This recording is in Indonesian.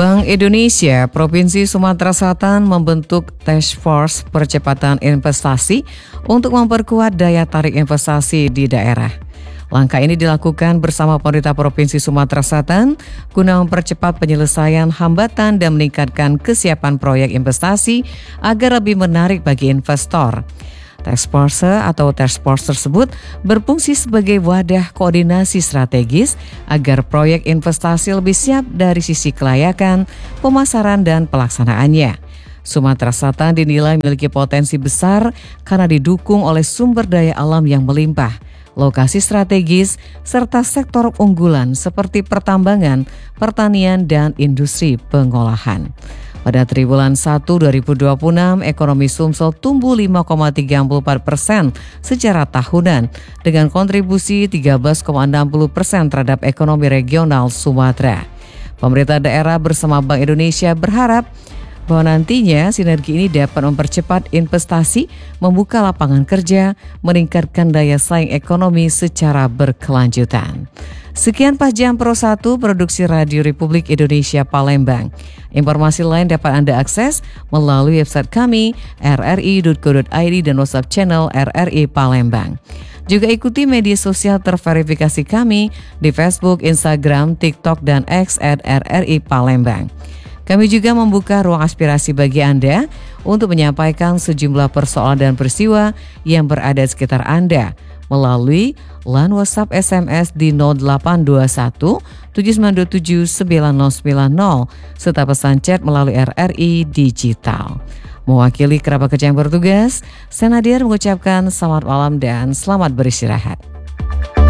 Bank Indonesia Provinsi Sumatera Selatan membentuk Task Force Percepatan Investasi untuk memperkuat daya tarik investasi di daerah. Langkah ini dilakukan bersama pemerintah Provinsi Sumatera Selatan guna mempercepat penyelesaian hambatan dan meningkatkan kesiapan proyek investasi agar lebih menarik bagi investor. Task Force tersebut berfungsi sebagai wadah koordinasi strategis agar proyek investasi lebih siap dari sisi kelayakan, pemasaran, dan pelaksanaannya. Sumatera Selatan dinilai memiliki potensi besar karena didukung oleh sumber daya alam yang melimpah, lokasi strategis, serta sektor unggulan seperti pertambangan, pertanian, dan industri pengolahan. Pada triwulan 1 2026, ekonomi Sumsel tumbuh 5,34% secara tahunan dengan kontribusi 13,60% terhadap ekonomi regional Sumatera. Pemerintah daerah bersama Bank Indonesia berharap bahwa nantinya sinergi ini dapat mempercepat investasi, membuka lapangan kerja, meningkatkan daya saing ekonomi secara berkelanjutan. Sekian Pas Jam Pro 1 Produksi Radio Republik Indonesia Palembang. Informasi lain dapat Anda akses melalui website kami rri.co.id dan WhatsApp channel RRI Palembang. Juga ikuti media sosial terverifikasi kami di Facebook, Instagram, TikTok, dan X @RRI Palembang. Kami juga membuka ruang aspirasi bagi Anda untuk menyampaikan sejumlah persoalan dan peristiwa yang berada di sekitar Anda melalui line WhatsApp SMS di 0821 7927 9090 serta pesan chat melalui RRI Digital. Mewakili kerabat kerja yang bertugas, saya Nadia mengucapkan selamat malam dan selamat beristirahat.